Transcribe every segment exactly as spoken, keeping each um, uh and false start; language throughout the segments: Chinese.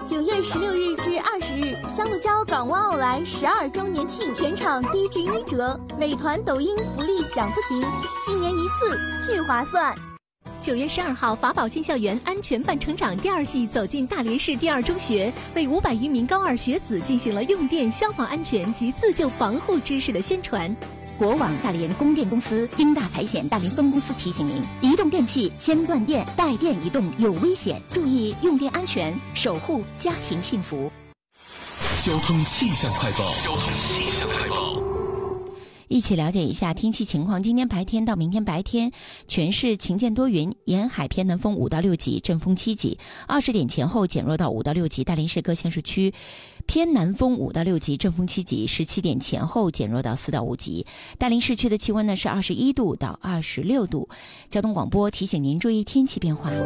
九月十六日至二十日，香鹿胶港湾奥莱十二周年庆，全场低至一折，美团、抖音福利享不停，一年一次，巨划算。 九月十二号，法宝进校园安全伴成长第二季走进大连市第二中学，为五百余名高二学子进行了用电、消防安全及自救防护知识的宣传。 国网大连供电公司英大财险大连分公司提醒您：移动电器先断电，带电移动有危险，注意用电安全，守护家庭幸福。 交通气象快报，交通气象快报。 一起了解一下天气情况。今天白天到明天白天，全市晴间多云，沿海偏南风五到六级，阵风七级。二十点前后减弱到五到六级。大连市各县市区偏南风五到六级，阵风七级。十七点前后减弱到四到五级。大连市区的气温呢是二十一度到二十六度。交通广播提醒您注意天气变化。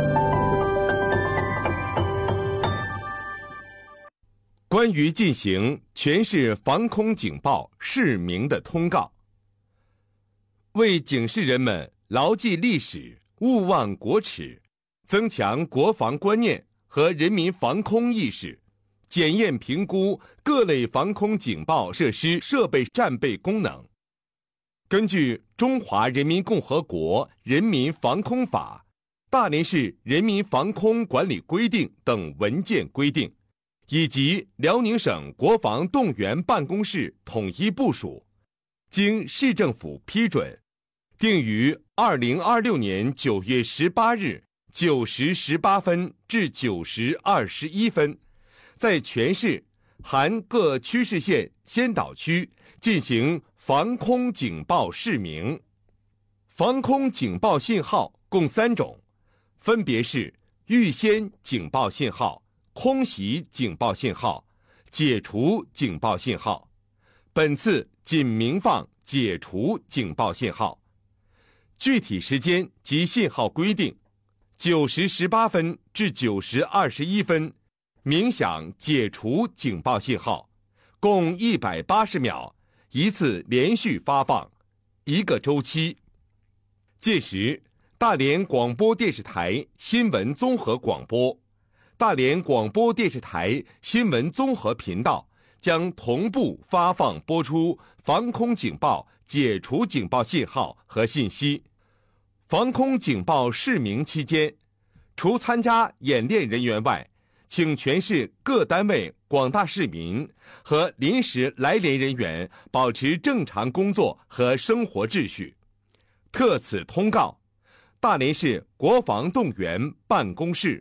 关于进行全市防空警报市民的通告，为警示人们牢记历史，勿忘国耻，增强国防观念和人民防空意识，检验评估各类防空警报设施设备战备功能。根据《中华人民共和国人民防空法》、大连市人民防空管理规定等文件规定，以及辽宁省国防动员办公室统一部署，经市政府批准，定于二零二六年九月十八日九时十八分至九时二十一分，在全市含各区市县先导区进行防空警报示明。防空警报信号共三种，分别是预先警报信号、空袭警报信号、解除警报信号。本次仅鸣放解除警报信号。具体时间及信号规定：九时十八分至九时二十一分，鸣响解除警报信号，共一百八十秒，一次连续发放，一个周期。届时，大连广播电视台新闻综合广播、大连广播电视台新闻综合频道将同步发放播出防空警报、解除警报信号和信息。防空警报示明期间，除参加演练人员外，请全市各单位广大市民和临时来连人员保持正常工作和生活秩序。特此通告，大连市国防动员办公室。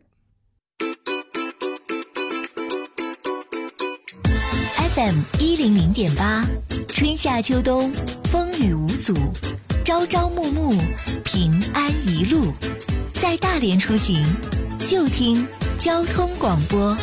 F M 一零零点八，春夏秋冬风雨无阻，朝朝暮暮平安一路。在大连出行，就听交通广播。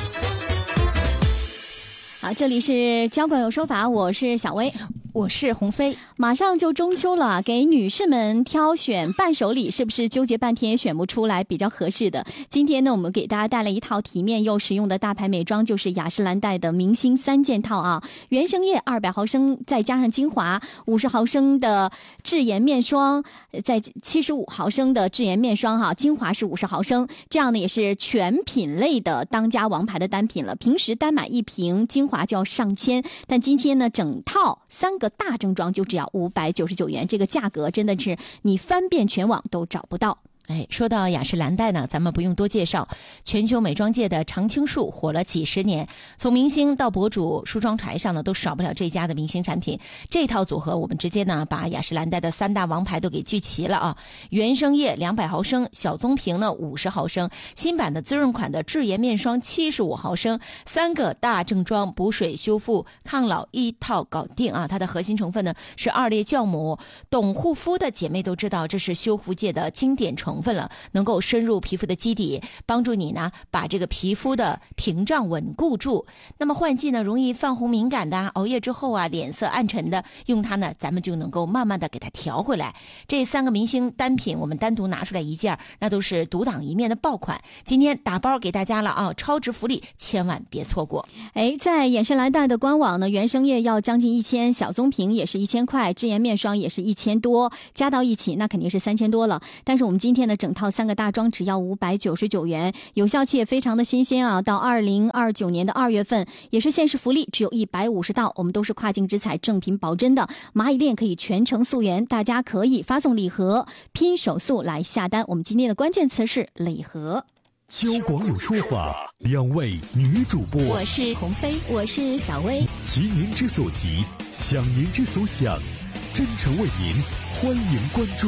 好，这里是交管有说法，我是小薇。 我是鸿飞。 马上就中秋了，给女士们挑选伴手礼，是不是纠结半天也选不出来比较合适的？今天呢，我们给大家带来一套体面又实用的大牌美妆，就是雅诗兰黛的明星三件套啊。原生液二百毫升，再加上精华五十毫升的智颜面霜，再七十五毫升的智颜面霜哈、啊，精华是五十毫升，这样呢也是全品类的当家王牌的单品了。平时单买一瓶精华就要上千，但今天呢，整套三个大正装就只要五百九十九元，这个价格真的是你翻遍全网都找不到。 哎，说到雅诗兰黛呢，咱们不用多介绍，全球美妆界的常青树，火了几十年，从明星到博主，梳妆台上呢都少不了这家的明星产品。这套组合，我们直接呢把雅诗兰黛的三大王牌都给聚齐了啊！原生液两百毫升，小棕瓶呢五十毫升，新版的滋润款的智颜面霜七十五毫升，三个大正装，补水、修复、抗老一套搞定啊！它的核心成分呢是二裂酵母，懂护肤的姐妹都知道，这是修复界的经典成分。成分了，能够深入皮肤的基底，帮助你呢把这个皮肤的屏障稳固住。那么换季呢容易泛红敏感的、熬夜之后啊脸色暗沉的，用它呢咱们就能够慢慢的给它调回来。这三个明星单品我们单独拿出来一件，那都是独当一面的爆款。今天打包给大家了啊，超值福利，千万别错过。 哎，在雅诗兰黛的官网呢，原生液要将近一千，小棕瓶也是一千块，智颜面霜也是一千多，加到一起那肯定是三千多了。但是我们今天天的整套三个大装只要五百九十九元，有效期也非常的新鲜啊，到二零二九年的二月份，也是限时福利，只有一百五十道，我们都是跨境直采正品保真的，蚂蚁链可以全程溯源，大家可以发送礼盒拼手速来下单。我们今天的关键词是礼盒。 交广有说法，两位女主播， 我是鸿飞， 我是小薇， 急您之所急，想您之所想，真诚为您，欢迎关注。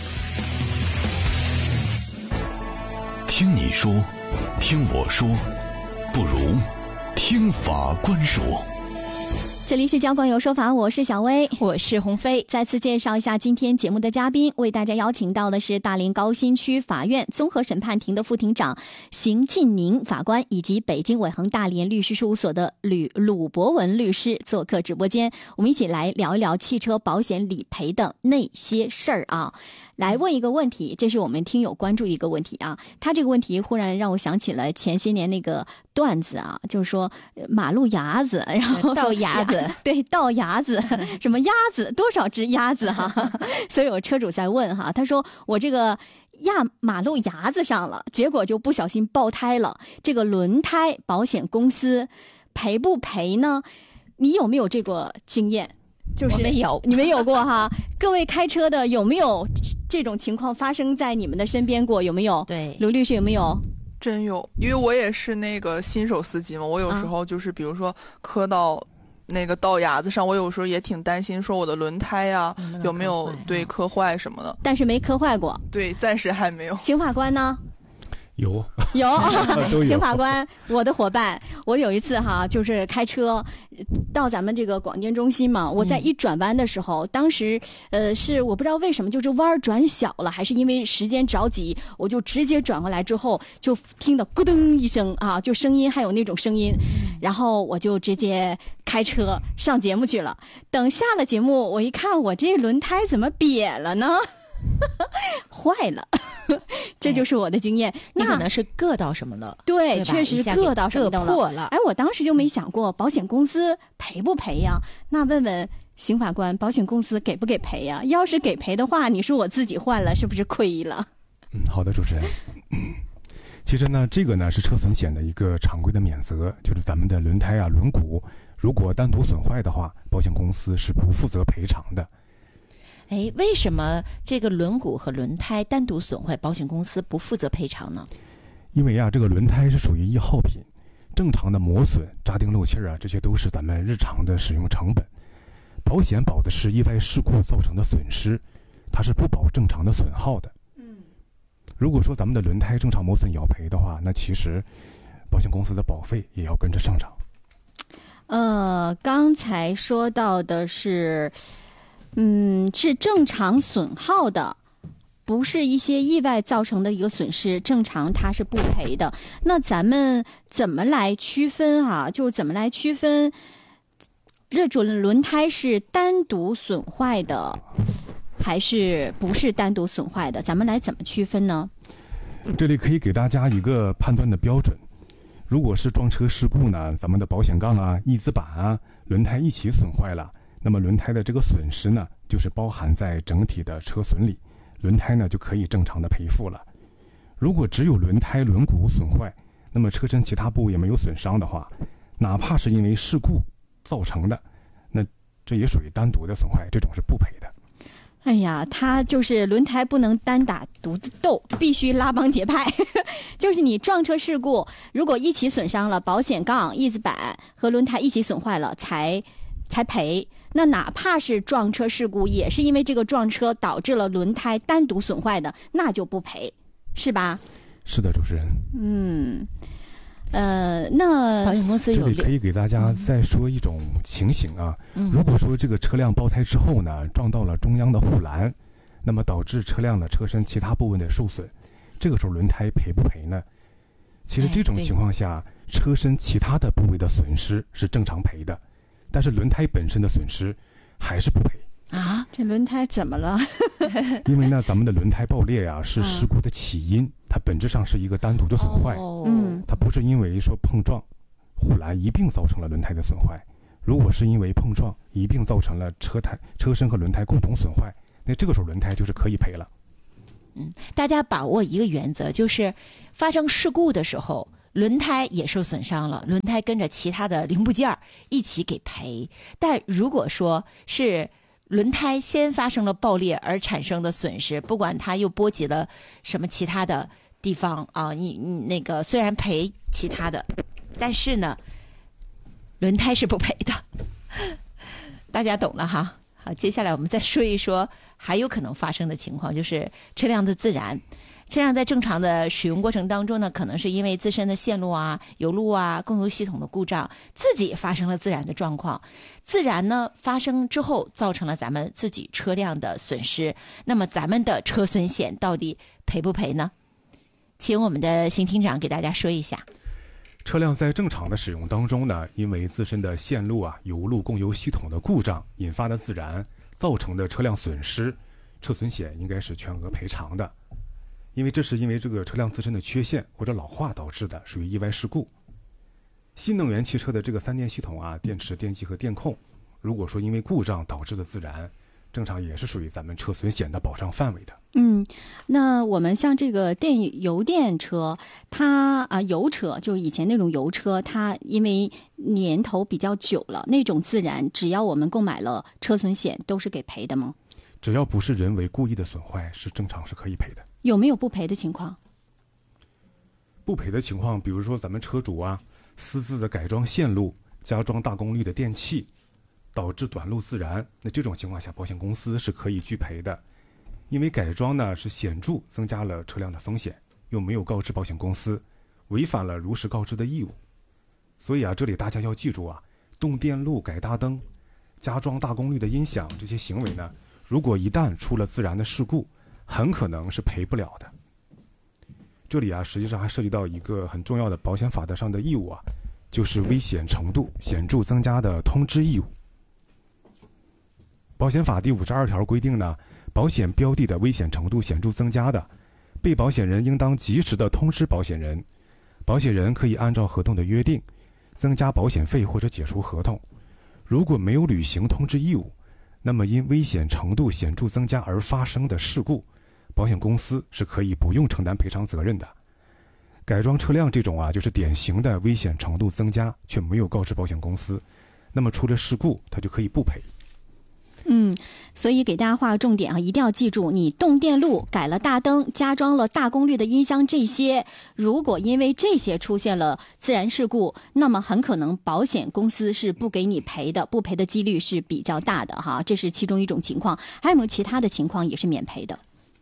听你说，听我说，不如听法官说。 这里是交广有说法，我是小薇， 我是鸿飞。 再次介绍一下今天节目的嘉宾，为大家邀请到的是大连高新区法院综合审判庭的副庭长邢进宁法官，以及北京伟恒大连律师事务所的吕鲁博文律师做客直播间，我们一起来聊一聊汽车保险理赔的那些事儿啊。来问一个问题，这是我们听友关注一个问题啊。他这个问题忽然让我想起了前些年那个段子啊，就是说马路牙子，然后倒牙子， 对，倒牙子，什么鸭子，多少只鸭子哈？所以有车主在问哈，他说我这个压马路牙子上了，结果就不小心爆胎了，这个轮胎保险公司赔不赔呢？你有没有这个经验？就是没有， 你没有过哈？各位开车的有没有这种情况发生在你们的身边过？有没有？ 对， 刘律师有没有？ 真有，因为我也是那个新手司机嘛，我有时候就是比如说磕到那个道牙子上，我有时候也挺担心，说我的轮胎呀、啊、有没有对磕坏什么的， 但是没磕坏过。 对，暂时还没有。 邢法官呢？ 有有都有。 邢法官，我的伙伴，我有一次哈，就是开车到咱们这个广电中心嘛，我在一转弯的时候，嗯、当时呃是我不知道为什么，就是弯转小了，还是因为时间着急，我就直接转过来之后，就听到咕噔一声啊，就声音还有那种声音，然后我就直接开车上节目去了。等下了节目，我一看，我这轮胎怎么瘪了呢？坏了，这就是我的经验。 你可能是硌到什么的， 对， 对确实硌到什么的了，破了。 哎，我当时就没想过保险公司赔不赔呀？那问问邢法官，保险公司给不给赔呀？要是给赔的话，你说我自己换了，是不是亏了？ 嗯，好的，主持人。其实呢，这个呢是车损险的一个常规的免责，就是咱们的轮胎啊、轮毂，如果单独损坏的话，保险公司是不负责赔偿的。 哎，为什么这个轮毂和轮胎单独损坏，保险公司不负责赔偿呢？ 因为啊，这个轮胎是属于易耗品，正常的磨损、扎钉漏气啊，这些都是咱们日常的使用成本。保险保的是意外事故造成的损失，它是不保正常的损耗的。嗯，如果说咱们的轮胎正常磨损要赔的话，那其实保险公司的保费也要跟着上涨。 呃，刚才说到的是。嗯，是正常损耗的，不是一些意外造成的一个损失，正常它是不赔的。那咱们怎么来区分啊？就是怎么来区分这种轮胎是单独损坏的，还是不是单独损坏的？咱们来怎么区分呢？ 这里可以给大家一个判断的标准。如果是撞车事故呢，咱们的保险杠啊、翼子板啊、轮胎一起损坏了，那么轮胎的这个损失呢，就是包含在整体的车损里，轮胎呢就可以正常的赔付了。如果只有轮胎、轮毂损坏，那么车身其他部位也没有损伤的话，哪怕是因为事故造成的，那这也属于单独的损坏，这种是不赔的。 哎呀，他就是轮胎不能单打独斗，必须拉帮结派。就是你撞车事故，如果一起损伤了，保险杠、翼子板和轮胎一起损坏了，才才赔。那哪怕是撞车事故，也是因为这个撞车导致了轮胎单独损坏的，那就不赔，是吧？ 是的，主持人。 嗯，呃，那保险公司有这里可以给大家再说一种情形啊。 嗯、 如果说这个车辆爆胎之后呢，撞到了中央的护栏，那么导致车辆的车身其他部分的受损，这个时候轮胎赔不赔呢？其实这种情况下，哎、车身其他的部位的损失是正常赔的。但是轮胎本身的损失还是不赔啊！这轮胎怎么了？ 因为呢，咱们的轮胎爆裂啊是事故的起因，嗯、它本质上是一个单独的损坏， 嗯， 它不是因为说碰撞、护栏一并造成了轮胎的损坏。如果是因为碰撞一并造成了车胎、车身和轮胎共同损坏，那这个时候轮胎就是可以赔了。 嗯，大家把握一个原则，就是发生事故的时候，轮胎也受损伤了，轮胎跟着其他的零部件一起给赔。但如果说是轮胎先发生了爆裂而产生的损失，不管它又波及了什么其他的地方啊，你你那个虽然赔其他的，但是呢，轮胎是不赔的。大家懂了哈。好，接下来我们再说一说还有可能发生的情况，就是车辆的自燃。车辆在正常的使用过程当中呢，可能是因为自身的线路啊、油路啊、供油系统的故障，自己发生了自燃的状况。自燃呢发生之后，造成了咱们自己车辆的损失。那么咱们的车损险到底赔不赔呢？请我们的邢厅长给大家说一下。 车辆在正常的使用当中呢，因为自身的线路啊、油路、供油系统的故障引发的自燃造成的车辆损失，车损险应该是全额赔偿的。因为这是因为这个车辆自身的缺陷或者老化导致的，属于意外事故。新能源汽车的这个三电系统啊，电池、电机和电控，如果说因为故障导致的自燃，正常也是属于咱们车损险的保障范围的。 嗯，那我们像这个电油电车，它啊油车，就以前那种油车，它因为年头比较久了，那种自燃，只要我们购买了车损险，都是给赔的吗？ 只要不是人为故意的损坏，是正常是可以赔的。 有没有不赔的情况？ 不赔的情况，比如说咱们车主啊私自的改装线路、加装大功率的电器，导致短路自燃，那这种情况下，保险公司是可以拒赔的。因为改装呢是显著增加了车辆的风险，又没有告知保险公司，违反了如实告知的义务。所以啊，这里大家要记住啊，动电路、改大灯、加装大功率的音响这些行为呢，如果一旦出了自燃的事故，很可能是赔不了的。这里啊，实际上还涉及到一个很重要的保险法的上的义务啊，就是危险程度显著增加的通知义务。保险法第五十二条规定呢，保险标的的危险程度显著增加的，被保险人应当及时的通知保险人，保险人可以按照合同的约定增加保险费或者解除合同。如果没有履行通知义务，那么因危险程度显著增加而发生的事故，保险公司是可以不用承担赔偿责任的。改装车辆这种啊，就是典型的危险程度增加却没有告知保险公司，那么出了事故它就可以不赔。 嗯，所以给大家划个重点啊，一定要记住，你动电路、改了大灯、加装了大功率的音箱，这些如果因为这些出现了自燃事故，那么很可能保险公司是不给你赔的，不赔的几率是比较大的哈，这是其中一种情况。还有没有其他的情况也是免赔的？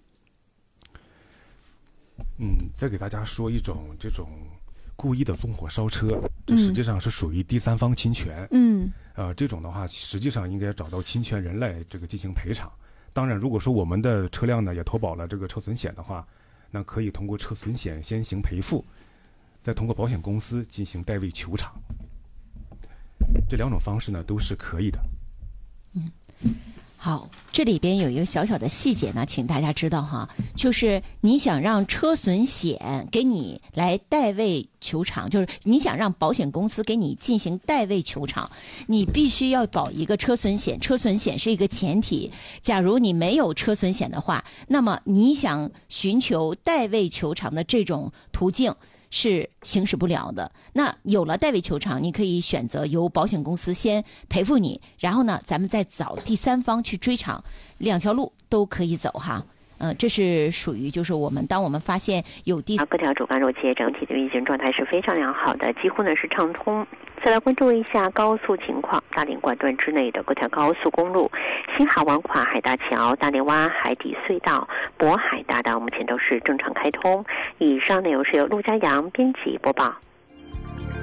嗯，再给大家说一种这种故意的纵火烧车，这实际上是属于第三方侵权。 嗯， 呃，这种的话，实际上应该找到侵权人来这个进行赔偿。当然，如果说我们的车辆呢也投保了这个车损险的话，那可以通过车损险先行赔付，再通过保险公司进行代位求偿。这两种方式呢都是可以的。 嗯。好，这里边有一个小小的细节呢，请大家知道哈，就是你想让车损险给你来代位求偿，就是你想让保险公司给你进行代位求偿，你必须要保一个车损险，车损险是一个前提。假如你没有车损险的话，那么你想寻求代位求偿的这种途径是行使不了的。那有了代位求偿，你可以选择由保险公司先赔付你，然后呢，咱们再找第三方去追偿，两条路都可以走哈。嗯、呃，这是属于就是我们当我们发现有第各条主干路线整体的运行状态是非常良好的，几乎呢是畅通。再来关注一下高速情况，大连管段之内的各条高速公路，新海湾跨海大桥、大连湾海底隧道、渤海大道目前都是正常开通。以上内容是由陆家阳编辑播报。